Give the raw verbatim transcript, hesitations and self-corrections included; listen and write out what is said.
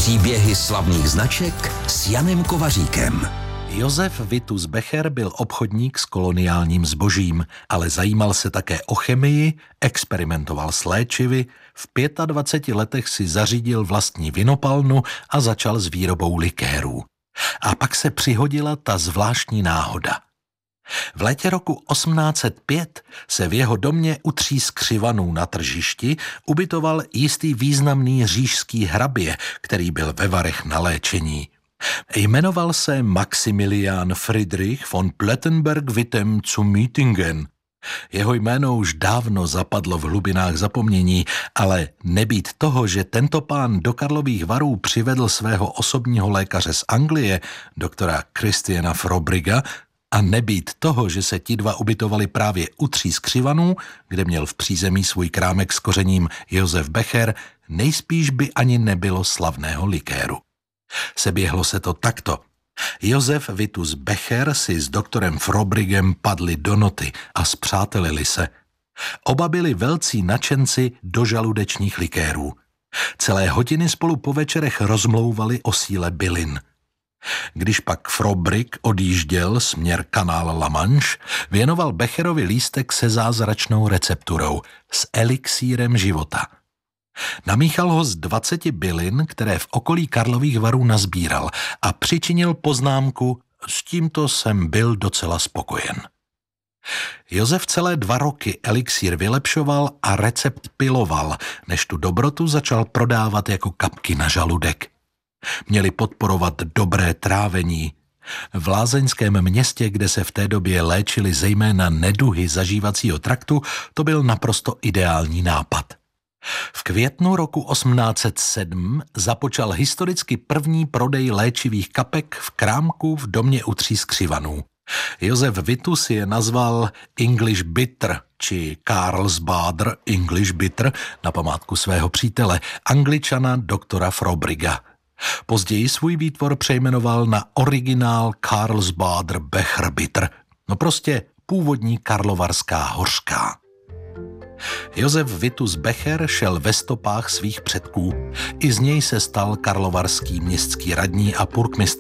Příběhy slavných značek s Janem Kovaříkem. Josef Vitus Becher byl obchodník s koloniálním zbožím, ale zajímal se také o chemii, experimentoval s léčivy, v dvaceti pěti letech si zařídil vlastní vinopalnu a začal s výrobou likérů. A pak se přihodila ta zvláštní náhoda. V létě roku osmnáct set pět se v jeho domě u Tří skřivanů na tržišti ubytoval jistý významný říšský hrabě, který byl ve Varech na léčení. Jmenoval se Maximilian Friedrich von Plettenberg-Wittem zu Müttingen. Jeho jméno už dávno zapadlo v hlubinách zapomnění, ale nebýt toho, že tento pán do Karlových Varů přivedl svého osobního lékaře z Anglie, doktora Christiana Frobriga, a nebýt toho, že se ti dva ubytovali právě u Tří skřivanů, kde měl v přízemí svůj krámek s kořením Josef Becher, nejspíš by ani nebylo slavného likéru. Seběhlo se to takto. Josef Vitus Becher si s doktorem Frobrigem padli do noty a spřátelili se. Oba byli velcí nadšenci do žaludečních likérů. Celé hodiny spolu po večerech rozmlouvali o síle bylin. Když pak Frobrig odjížděl směr kanál La Manche, věnoval Becherovi lístek se zázračnou recepturou, s elixírem života. Namíchal ho z dvaceti bylin, které v okolí Karlových Varů nazbíral, a přičinil poznámku: s tímto jsem byl docela spokojen. Josef celé dva roky elixír vylepšoval a recept piloval, než tu dobrotu začal prodávat jako kapky na žaludek. Měli podporovat dobré trávení. V lázeňském městě, kde se v té době léčily zejména neduhy zažívacího traktu, to byl naprosto ideální nápad. V květnu roku osmnáct set sedm započal historicky první prodej léčivých kapek v krámku v domě u Tří skřivanů. Josef Vitus je nazval English Bitter, či Carlsbader English Bitter, na památku svého přítele, Angličana doktora Frobriga. Později svůj výtvor přejmenoval na originál Carlsbader Becher Bitter, no prostě původní karlovarská hořká. Josef Vitus Becher šel ve stopách svých předků. I z něj se stal karlovarský městský radní a purkmistr